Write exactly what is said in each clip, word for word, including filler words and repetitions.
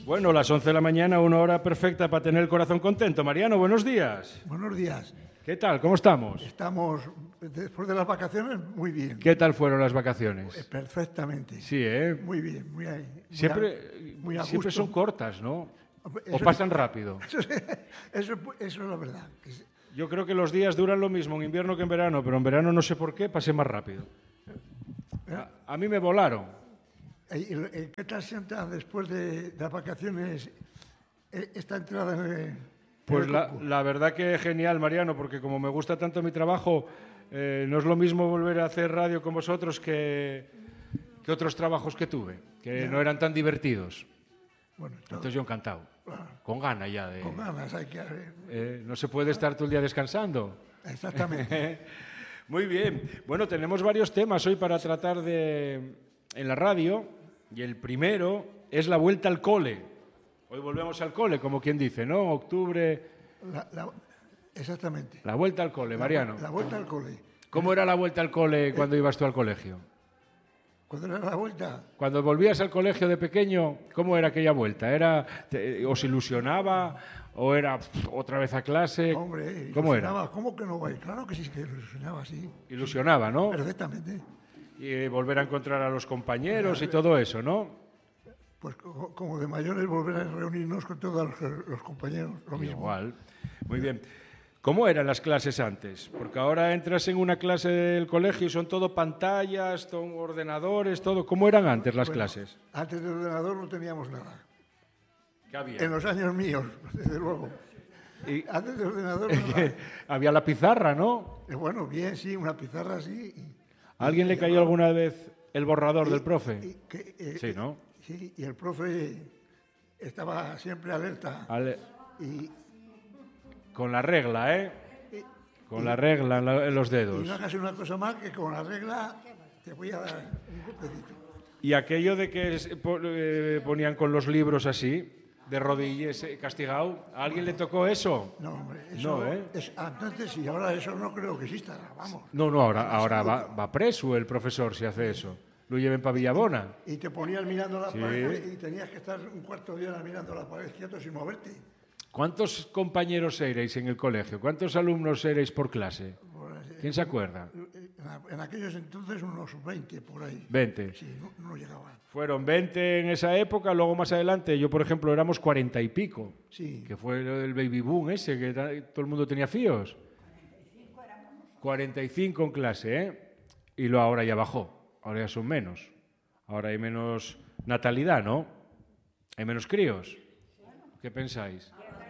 Bueno, las once de la mañana, una hora perfecta para tener el corazón contento. Mariano, buenos días. Buenos días. ¿Qué tal? ¿Cómo estamos? Estamos, después de las vacaciones, muy bien. ¿Qué tal fueron las vacaciones? Perfectamente. Sí, ¿eh? Muy bien, muy, muy Siempre, a, muy a siempre gusto. son cortas, ¿no? Eso, o pasan rápido. Eso, eso, eso es la verdad. Yo creo que los días duran lo mismo en invierno que en verano, pero en verano no sé por qué pasé más rápido. A, a mí me volaron. ¿Qué tal sienta después de, de las vacaciones esta entrada en el, Pues en el la, la verdad que genial, Mariano, porque como me gusta tanto mi trabajo, eh, no es lo mismo volver a hacer radio con vosotros que, que otros trabajos que tuve, que ya. no eran tan divertidos. Bueno, entonces yo encantado, claro. Con ganas ya de... Con ganas hay que... Eh, no se puede estar todo el día descansando. Exactamente. Muy bien. Bueno, tenemos varios temas hoy para tratar de, en la radio, y el primero es la vuelta al cole. Hoy volvemos al cole, como quien dice, ¿no? Octubre... La, la, exactamente. La vuelta al cole, Mariano. La, la vuelta al cole. ¿Cómo era la vuelta al cole cuando ibas tú al colegio? ¿Cuándo era la vuelta? Cuando volvías al colegio de pequeño, ¿cómo era aquella vuelta? ¿Era, te, ¿Os ilusionaba o era pff, otra vez a clase? Hombre, ¿Cómo era? ¿Cómo que no va? Claro que sí, que ilusionaba, sí. Ilusionaba, ¿no? Perfectamente. Y eh, volver a encontrar a los compañeros y todo eso, ¿no? Pues como de mayores volver a reunirnos con todos los, los compañeros, lo mismo. Igual. Muy bien. ¿Cómo eran las clases antes? Porque ahora entras en una clase del colegio y son todo pantallas, son ordenadores, todo. ¿Cómo eran antes las bueno, clases? Antes del ordenador no teníamos nada. ¿Qué había? En los años míos, desde luego. Y antes del ordenador no había la pizarra, ¿no? Eh, bueno, bien, sí, una pizarra así. Y, ¿A alguien y, le cayó alguna vez el borrador y, del profe? Y, que, eh, sí, ¿no? Sí, y el profe estaba siempre alerta. Ale... Y, con la regla, ¿eh? Y, con y, la regla en, la, en los dedos. Y no hagas una cosa más que con la regla te voy a dar un golpecito. Y aquello de que eh, ponían con los libros así, de rodillas, eh, castigado, ¿a alguien le tocó eso? No, hombre, eso no, ¿eh? es, entonces sí, ahora eso no creo que exista, vamos. No, no, ahora, ahora va, va preso el profesor si hace eso. Lo lleven para Villabona. Y te ponías mirando la sí. pared y tenías que estar un cuarto de hora mirando la pared quieto sin moverte. ¿Cuántos compañeros erais en el colegio? ¿Cuántos alumnos erais por clase? ¿Quién se acuerda? En aquellos entonces unos veinte por ahí. veinte. Sí, no, no llegaban. Fueron veinte en esa época, luego más adelante, yo por ejemplo éramos cuarenta y pico. Sí. Que fue el baby boom ese, que todo el mundo tenía fíos. cuarenta y cinco en clase, ¿eh? Y luego ahora ya bajó. Ahora ya son menos. Ahora hay menos natalidad, ¿no? Hay menos críos. ¿Qué pensáis?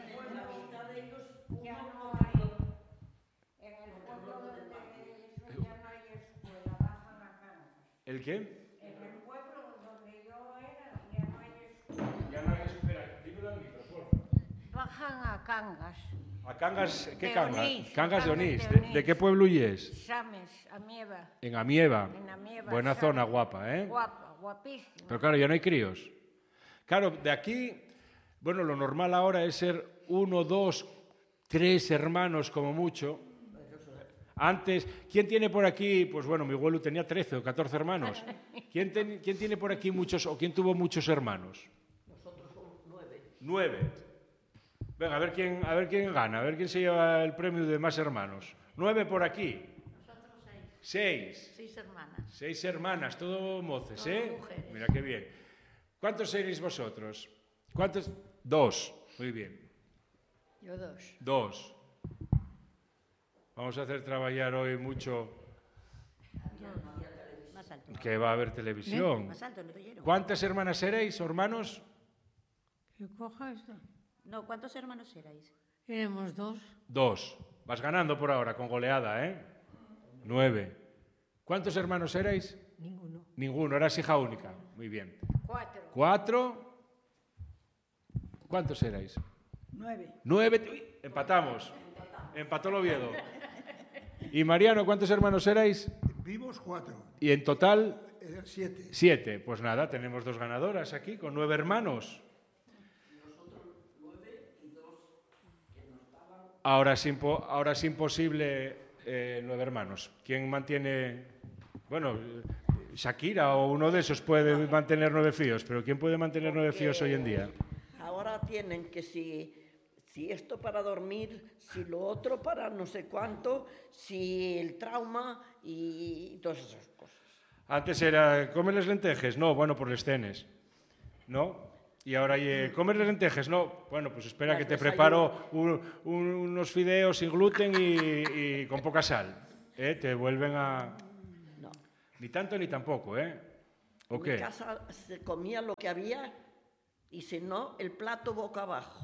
¿El qué? En el pueblo donde yo era ya no hay escuela. Ya no hay escuela. Dímelo al micro, por favor. Bajan a Cangas. ¿A Cangas? ¿Qué de Cangas? Onís, Cangas de Onís. de ¿De, Onís. ¿De qué pueblo huyes? Sames, Amieva. En Amieva. En Amieva. Buena Sames. zona, guapa, ¿eh? Guapa, guapísima. Pero claro, ya no hay críos. Claro, de aquí, bueno, lo normal ahora es ser uno, dos, tres hermanos como mucho. Antes, ¿quién tiene por aquí? Pues bueno, mi abuelo tenía trece o catorce hermanos. ¿Quién, ten, ¿Quién tiene por aquí muchos, o quién tuvo muchos hermanos? Nosotros somos nueve. Nueve. Venga, a ver quién, a ver quién gana, a ver quién se lleva el premio de más hermanos. Nueve por aquí. Nosotros seis. Seis. Seis hermanas. Seis hermanas, todo moces, Todas ¿eh? mujeres. Mira qué bien. ¿Cuántos seréis vosotros? ¿Cuántos? Dos. Muy bien. Yo dos. Dos. Vamos a hacer trabajar hoy mucho Más alto. que va a haber televisión. Más alto, no te quiero. ¿Cuántas hermanas seréis, hermanos? ¿Qué coja esto? No, ¿cuántos hermanos erais? Éramos dos. Dos. Vas ganando por ahora, con goleada, ¿eh? Nueve. ¿Cuántos hermanos erais? Ninguno. Ninguno, eras hija única. Muy bien. Cuatro. Cuatro. ¿Cuántos erais? Nueve. Nueve. Uy, empatamos. Empató el Oviedo. ¿Y Mariano, cuántos hermanos erais? Vivos cuatro. Y en total, Eh, siete. siete. Pues nada, tenemos dos ganadoras aquí, con nueve hermanos. Ahora es, impo ahora es imposible eh, nueve hermanos. ¿Quién mantiene...? Bueno, Shakira o uno de esos puede mantener nueve fíos, pero ¿quién puede mantener nueve fíos hoy en día? ahora tienen que si, si esto para dormir, si lo otro para no sé cuánto, si el trauma y todas esas cosas. Antes era, ¿comes les lentejes? No, bueno, por les cenes, ¿no? Y ahora, eh, ¿comes les lentejes? No, bueno, pues espera Las que te desayuno. preparo un- un- unos fideos sin gluten y, y con poca sal. ¿eh? Te vuelven a... No. Ni tanto ni tampoco, ¿eh? ¿O En mi qué? casa se comía lo que había y si no, el plato boca abajo.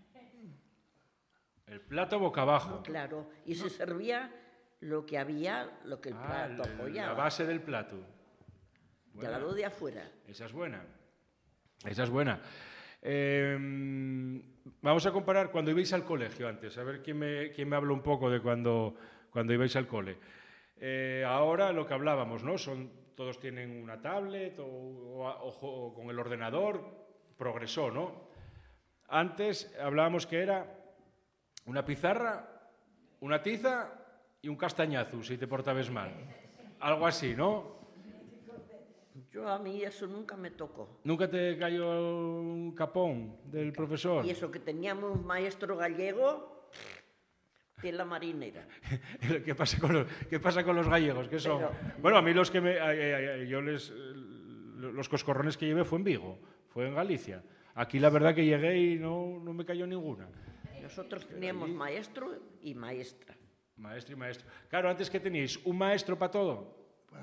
El plato boca abajo. Claro, y se servía lo que había, lo que el Ah, plato la- la apoyaba. base del plato. De la luz de afuera. Esa es buena. Esa es buena. Eh, vamos a comparar cuando ibais al colegio antes, a ver quién me, quién me habla un poco de cuando, cuando ibais al cole. Eh, ahora lo que hablábamos, ¿no? Son, todos tienen una tablet o, o- o- o con el ordenador, progresó, ¿no? Antes hablábamos que era una pizarra, una tiza y un castañazo, si te portabas mal. Algo así, ¿no? Yo a mí eso nunca me tocó. ¿Nunca te cayó un capón del profesor? Y eso que teníamos un maestro gallego de la marinera. ¿Qué pasa con los, qué pasa con los gallegos? ¿Qué son? Pero- Bueno, a mí los que me, ay, ay, ay, yo les, eh, los coscorrones que llevé fue en Vigo, fue en Galicia. Aquí la verdad que llegué y no, no me cayó ninguna. Nosotros teníamos maestro y maestra. Maestro y maestro. Claro, antes que teníais un maestro para todo.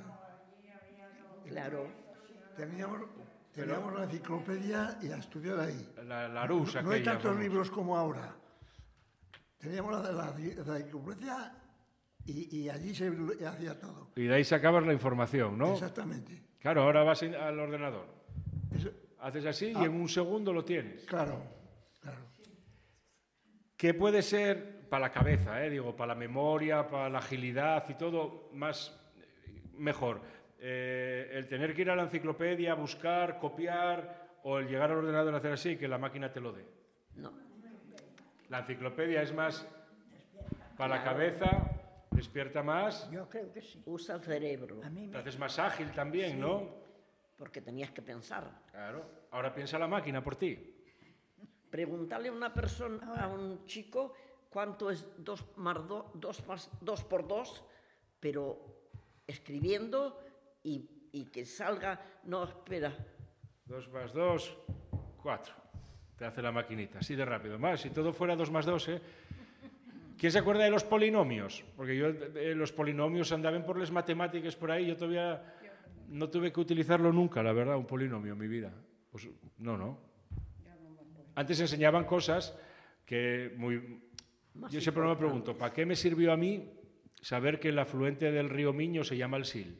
Claro. Teníamos, teníamos la enciclopedia y a estudiar ahí. La, la Arús, No hay aquella, tantos vamos. libros como ahora. Teníamos la, la, la enciclopedia y, y allí se hacía todo. Y de ahí sacabas la información, ¿no? Exactamente. Claro, ahora vas in- al ordenador. Eso- Haces así Ah. y en un segundo lo tienes. claro, claro. ¿Qué puede ser para la cabeza, eh? Digo, para la memoria, para la agilidad y todo, más mejor? Eh, el tener que ir a la enciclopedia, buscar, copiar, o el llegar al ordenador y hacer así, que la máquina te lo dé. No. La enciclopedia es más para la cabeza, despierta más, Yo creo que sí. Usa el cerebro, A mí te me... haces más ágil también, ¿no? porque tenías que pensar. Claro. Ahora piensa la máquina por ti. Preguntarle a una persona, a un chico, cuánto es dos más do- dos más dos por dos, pero escribiendo y, y que salga, no, espera, Dos más dos, cuatro. Te hace la maquinita, así de rápido. Más, si todo fuera dos más dos, ¿eh? ¿Quién se acuerda de los polinomios? Porque yo, eh, los polinomios andaban por las matemáticas por ahí, yo todavía no tuve que utilizarlo nunca, la verdad, un polinomio en mi vida. Pues, no, no. Antes enseñaban cosas que muy... Yo siempre me pregunto, ¿para qué me sirvió a mí saber que el afluente del río Miño se llama el Sil?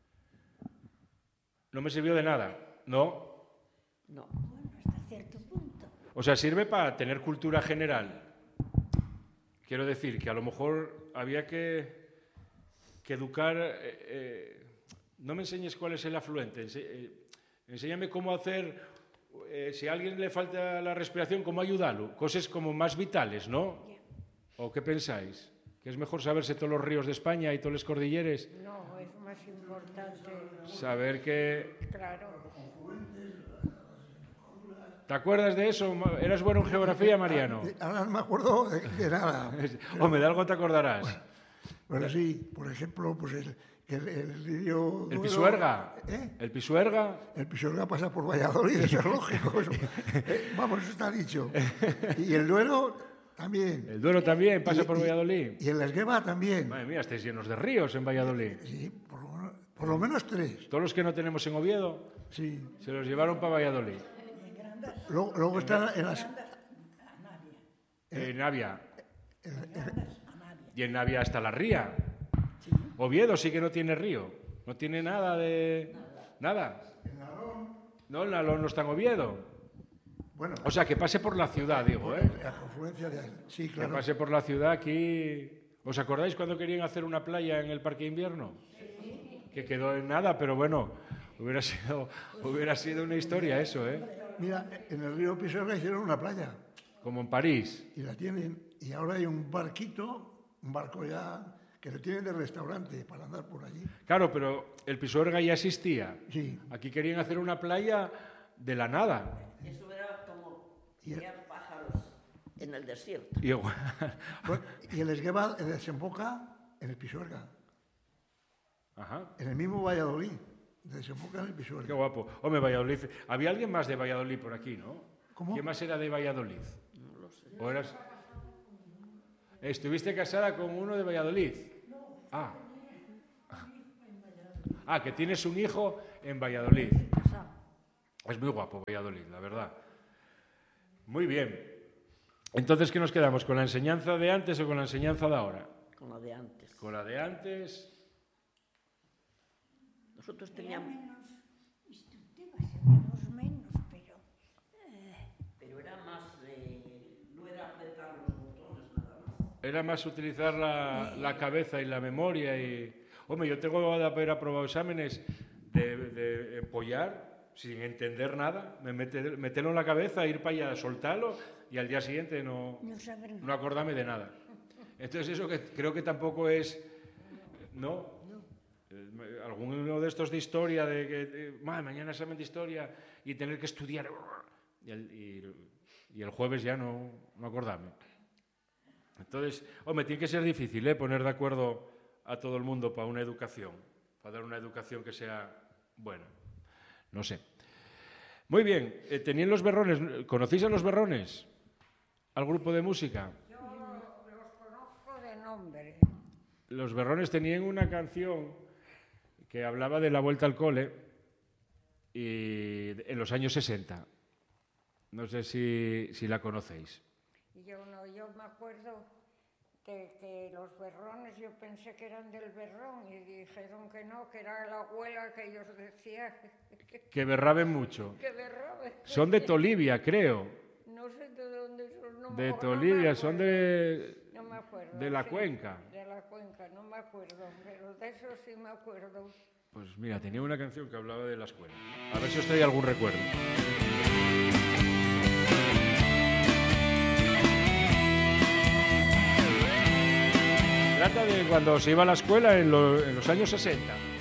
No me sirvió de nada, ¿no? no. Bueno, hasta cierto punto. O sea, sirve para tener cultura general. Quiero decir que a lo mejor había que, que educar... eh, eh, no me enseñes cuál es el afluente, ense- eh, enséñame cómo hacer, eh, si a alguien le falta la respiración, cómo ayudarlo. Cosas como más vitales, ¿no? ¿O qué pensáis? ¿Que es mejor saberse todos los ríos de España y todas las cordilleres? No, es más importante. Saber que... Claro. ¿Te acuerdas de eso? ¿Eras bueno en geografía, Mariano? Eh, Ahora no me acuerdo de, de nada. Hombre, de algo te acordarás. Pero sí, por ejemplo, pues el, el, el río... ¿El Duero- Pisuerga? ¿Eh? ¿El Pisuerga? El Pisuerga pasa por Valladolid, eso es lógico. Eso. Eh, vamos, eso está dicho. Y el Duero también. El Duero también pasa Y- por y- Valladolid. Y el Esgueva también. Madre mía, estáis llenos de ríos en Valladolid. Sí, por lo, menos- por lo menos tres. Todos los que no tenemos en Oviedo Sí. se los llevaron para Valladolid. Luego, luego están en las... En Navia. Y en Navia está la ría. Oviedo sí que no tiene río. No tiene nada de... Nada. No, el Nalón no está en Oviedo. Bueno, O sea, que pase por la ciudad, digo, ¿eh? la confluencia de... Sí, Que claro. pase por la ciudad aquí... ¿Os acordáis cuando querían hacer una playa en el Parque Invierno? Que quedó en nada, pero bueno, hubiera sido, hubiera sido una historia eso, ¿eh? Mira, en el río Pisuerga hicieron una playa Como en París. y la tienen. Y ahora hay un barquito, un barco ya, que lo tienen de restaurante para andar por allí. Claro, pero el Pisuerga ya existía. Sí. Aquí querían hacer una playa de la nada. Eso era como Y el- tirar en el desierto. Igual. Bueno, y el Esgueva desemboca en el Pisuerga, Ajá. en el mismo Valladolid. Desemboca en el Qué Pisuerga. guapo. Hombre, Valladolid. Había alguien más de Valladolid por aquí, ¿no? ¿Cómo? ¿Quién más era de Valladolid? No lo sé. ¿O eras... ¿Estuviste casada con uno de Valladolid? Ah. Ah, que tienes un hijo en Valladolid. Es muy guapo Valladolid, la verdad. Muy bien. Entonces, ¿qué nos quedamos? ¿Con la enseñanza de antes o con la enseñanza de ahora? Con la de antes. Con la de antes. Nosotros teníamos... Instructivas, sabíamos menos, pero... Pero era más de... No era apretar los botones nada más. Era más utilizar la, la cabeza y la memoria y... Hombre, yo tengo de haber aprobado exámenes de, de empollar sin entender nada, me mete, meterlo en la cabeza, ir para allá, soltarlo y al día siguiente no, No saber nada. no acordarme de nada. Entonces eso que creo que tampoco es... ¿No? Eh, Alguno de estos de historia, de que eh, "Ma, mañana examen de historia y tener que estudiar y el, y- y el jueves ya no, no acordarme. Entonces, hombre, tiene que ser difícil, ¿eh? Poner de acuerdo a todo el mundo para una educación, para dar una educación que sea buena. No sé. Muy bien, eh, tenían los berrones. ¿Conocéis a los berrones? ¿Al grupo de música? Yo los conozco de nombre. Los berrones tenían una canción que hablaba de la vuelta al cole y en los años sesenta. No sé si, si la conocéis. Y yo no, yo me acuerdo que, que los berrones, yo pensé que eran del berrón y dijeron que no, que era la abuela que ellos decían Que berraben mucho. que berraban. Son de Tolivia, creo. No sé de dónde son. No, De no me Tolivia, son acuerdo. de... No me acuerdo. de la sí, cuenca. De la cuenca, no me acuerdo, pero de eso sí me acuerdo. Pues mira, tenía una canción que hablaba de la escuela. A ver si os trae algún recuerdo. Trata de cuando se iba a la escuela en, lo- en los años sesenta.